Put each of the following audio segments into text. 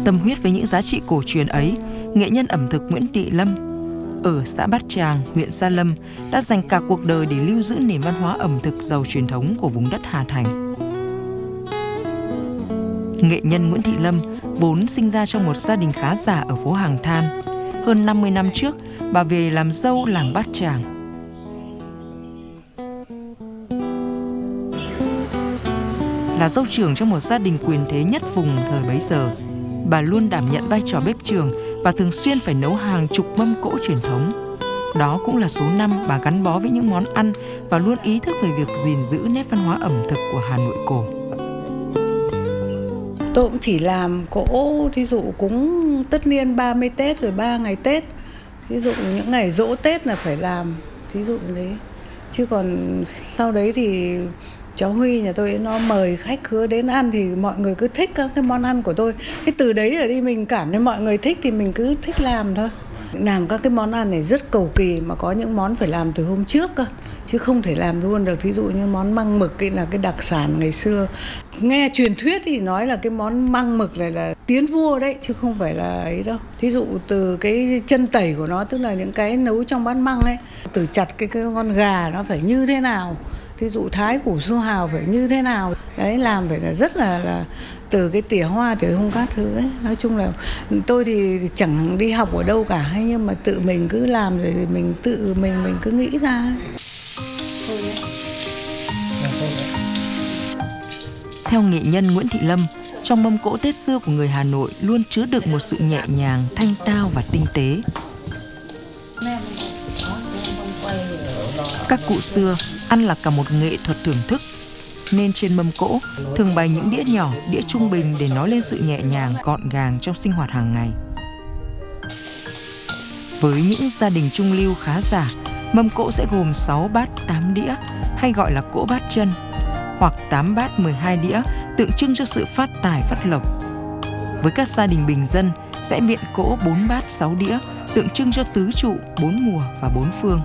Tâm huyết với những giá trị cổ truyền ấy, nghệ nhân ẩm thực Nguyễn Thị Lâm ở xã Bát Tràng, huyện Gia Lâm đã dành cả cuộc đời để lưu giữ nền văn hóa ẩm thực giàu truyền thống của vùng đất Hà Thành. Nghệ nhân Nguyễn Thị Lâm vốn sinh ra trong một gia đình khá giả ở phố Hàng Than. Hơn 50 năm trước, bà về làm dâu làng Bát Tràng. Là dâu trưởng trong một gia đình quyền thế nhất vùng thời bấy giờ, bà luôn đảm nhận vai trò bếp trưởng và thường xuyên phải nấu hàng chục mâm cỗ truyền thống. Đó cũng là số năm bà gắn bó với những món ăn và luôn ý thức về việc gìn giữ nét văn hóa ẩm thực của Hà Nội cổ. Tôi cũng chỉ làm cỗ, thí dụ cúng tất niên 30 Tết rồi 3 ngày Tết. Thí dụ những ngày giỗ Tết là phải làm, thí dụ như thế. Chứ còn sau đấy thì cháu Huy nhà tôi nó mời khách khứa đến ăn thì mọi người cứ thích các cái món ăn của tôi. Cái từ đấy ở đi mình cảm thấy mọi người thích thì mình cứ thích làm thôi. Làm các cái món ăn này rất cầu kỳ mà có những món phải làm từ hôm trước cơ. Chứ không thể làm luôn được. Thí dụ như món măng mực là cái đặc sản ngày xưa. Nghe truyền thuyết thì nói là cái món măng mực này là tiến vua đấy, chứ không phải là ấy đâu. Thí dụ từ cái chân tẩy của nó, tức là những cái nấu trong bát măng ấy, từ chặt cái con gà nó phải như thế nào, thí dụ thái củ su hào phải như thế nào. Đấy, làm phải là rất là từ cái tỉa hoa, tỉa hung các thứ ấy. Nói chung là tôi thì chẳng đi học ở đâu cả, nhưng mà tự mình cứ làm rồi thì mình tự mình cứ nghĩ ra ấy. Theo nghệ nhân Nguyễn Thị Lâm, trong mâm cỗ Tết xưa của người Hà Nội luôn chứa đựng một sự nhẹ nhàng, thanh tao và tinh tế. Các cụ xưa ăn là cả một nghệ thuật thưởng thức, nên trên mâm cỗ thường bày những đĩa nhỏ, đĩa trung bình để nói lên sự nhẹ nhàng, gọn gàng trong sinh hoạt hàng ngày. Với những gia đình trung lưu khá giả, mâm cỗ sẽ gồm 6 bát 8 đĩa, hay gọi là cỗ bát chân, hoặc 8 bát 12 đĩa, tượng trưng cho sự phát tài phát lộc. Với các gia đình bình dân sẽ biện cỗ 4 bát 6 đĩa, tượng trưng cho tứ trụ, 4 mùa và 4 phương.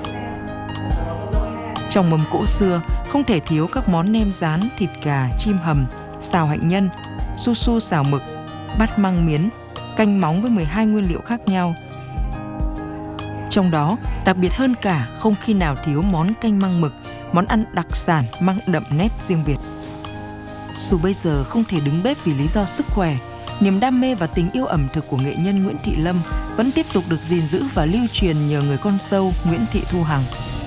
Trong mâm cỗ xưa không thể thiếu các món nem rán, thịt gà, chim hầm, xào hạnh nhân, su su xào mực, bát măng miến, canh móng với 12 nguyên liệu khác nhau. Trong đó, đặc biệt hơn cả không khi nào thiếu món canh măng mực, món ăn đặc sản mang đậm nét riêng Việt. Dù bây giờ không thể đứng bếp vì lý do sức khỏe, niềm đam mê và tình yêu ẩm thực của nghệ nhân Nguyễn Thị Lâm vẫn tiếp tục được gìn giữ và lưu truyền nhờ người con dâu Nguyễn Thị Thu Hằng.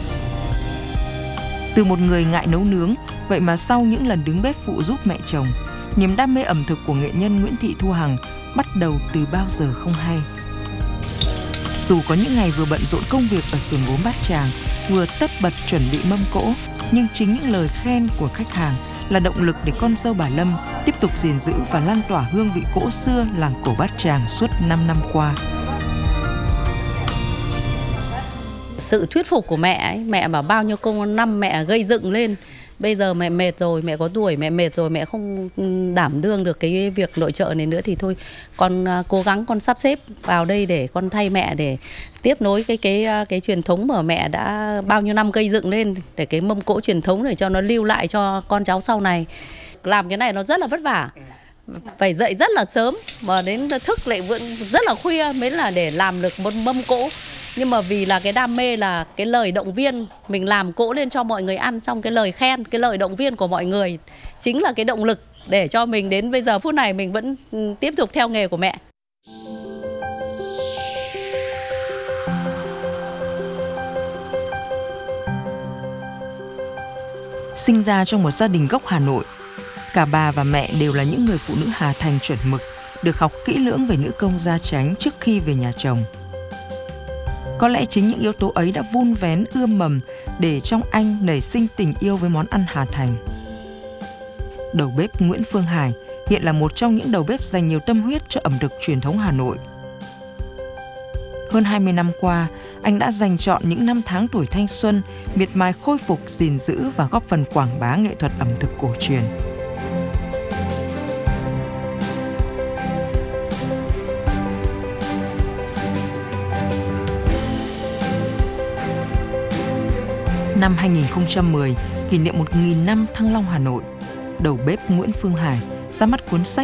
Từ một người ngại nấu nướng, vậy mà sau những lần đứng bếp phụ giúp mẹ chồng, niềm đam mê ẩm thực của nghệ nhân Nguyễn Thị Thu Hằng bắt đầu từ bao giờ không hay. Dù có những ngày vừa bận rộn công việc ở xưởng gốm Bát Tràng, vừa tất bật chuẩn bị mâm cỗ, nhưng chính những lời khen của khách hàng là động lực để con dâu bà Lâm tiếp tục gìn giữ và lan tỏa hương vị cỗ xưa làng cổ Bát Tràng suốt 5 năm qua. Sự thuyết phục của mẹ ấy, mẹ bảo bao nhiêu công năm mẹ gây dựng lên. Bây giờ mẹ mệt rồi, mẹ có tuổi, mẹ mệt rồi, mẹ không đảm đương được cái việc nội trợ này nữa thì thôi, con cố gắng con sắp xếp vào đây để con thay mẹ để tiếp nối cái truyền thống mà mẹ đã bao nhiêu năm gây dựng lên, để cái mâm cỗ truyền thống để cho nó lưu lại cho con cháu sau này. Làm cái này nó rất là vất vả. Phải dậy rất là sớm mà đến thức lại vẫn rất là khuya mới là để làm được một mâm cỗ. Nhưng mà vì là cái đam mê là cái lời động viên, mình làm cỗ lên cho mọi người ăn, xong cái lời khen, cái lời động viên của mọi người chính là cái động lực để cho mình đến bây giờ phút này mình vẫn tiếp tục theo nghề của mẹ. Sinh ra trong một gia đình gốc Hà Nội, cả bà và mẹ đều là những người phụ nữ Hà Thành chuẩn mực, được học kỹ lưỡng về nữ công gia chánh trước khi về nhà chồng. Có lẽ chính những yếu tố ấy đã vun vén ươm mầm để trong anh nảy sinh tình yêu với món ăn Hà Thành. Đầu bếp Nguyễn Phương Hải hiện là một trong những đầu bếp dành nhiều tâm huyết cho ẩm thực truyền thống Hà Nội. Hơn 20 năm qua, anh đã dành trọn những năm tháng tuổi thanh xuân miệt mài khôi phục, gìn giữ và góp phần quảng bá nghệ thuật ẩm thực cổ truyền. Năm 2010, kỷ niệm 1000 năm Thăng Long Hà Nội, đầu bếp Nguyễn Phương Hải ra mắt cuốn sách